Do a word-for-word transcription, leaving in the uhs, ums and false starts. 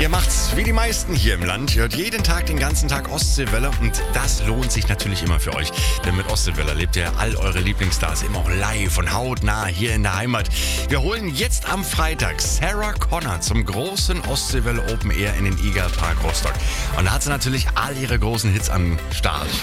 Ihr macht's wie die meisten hier im Land. Ihr hört jeden Tag, den ganzen Tag Ostseewelle und das lohnt sich natürlich immer für euch. Denn mit Ostseewelle erlebt ihr all eure Lieblingsstars immer auch live und hautnah hier in der Heimat. Wir holen jetzt am Freitag Sarah Connor zum großen Ostseewelle Open Air in den Iga Park Rostock. Und da hat sie natürlich all ihre großen Hits am Start.